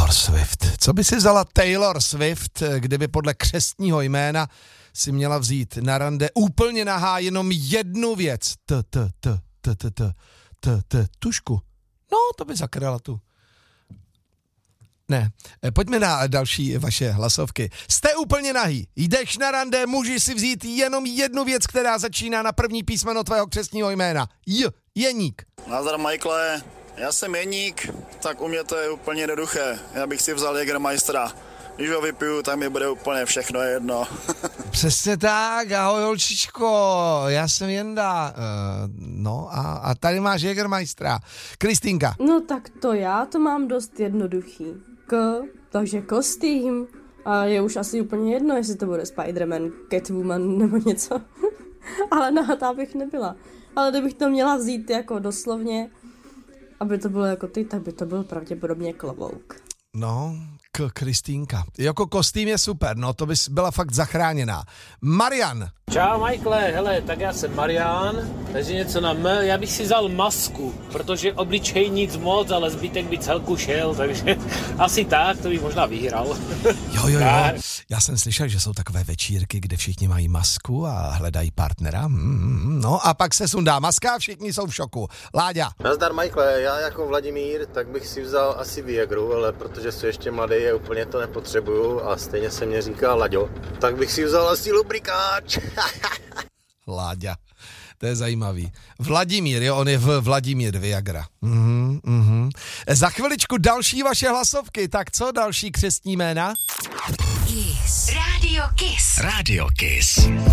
Taylor Swift. Co by si vzala Taylor Swift, kdyby podle křestního jména si měla vzít na rande úplně nahá jenom jednu věc? Tušku. No, to by zakryla tu. Ne, pojďme na další vaše hlasovky. Jste úplně nahý, jdeš na rande, můžeš si vzít jenom jednu věc, která začíná na první písmeno tvého křestního jména. Jeník. Nazdar, Michaele, já jsem Jeník, tak u mě to je úplně jednoduché. Já bych si vzal Jägermeistera. Když ho vypiju, tak mi bude úplně všechno jedno. Přesně tak, ahoj holčičko, já jsem Jenda. No a tady máš Jägermeistera. Kristýnka. No tak to já to mám dost jednoduchý. Takže kostým. A je už asi úplně jedno, jestli to bude Spider-Man, Catwoman nebo něco. Ale nahatá bych nebyla. Ale kdybych to měla vzít jako doslovně, aby to bylo jako ty, tak by to byl pravděpodobně klobouk. No, Kristýnka. Jako kostým je super, no to bys byla fakt zachráněná. Marian. Čau, Michaele, hele, tak já jsem Marian, takže něco na M, já bych si vzal masku, protože obličej nic moc, ale zbytek by celku šel, takže asi tak, to bych možná vyhrál. Jo, já jsem slyšel, že jsou takové večírky, kde všichni mají masku a hledají partnera. No a pak se sundá maska a všichni jsou v šoku. Láďa. Nazdar, Michaele, já jako Vladimír, tak bych si vzal asi Viagru, ale protože jsi ještě mladý a úplně to nepotřebuju a stejně se mě říká Laďo, tak bych si vzal asi lubrikáč. Láďa, to je zajímavý. Vladimír, jo, on je Vladimír Viagra. Za chviličku další vaše hlasovky, tak co další křestní jména? Kiss. Radio Kiss. Radio Kiss.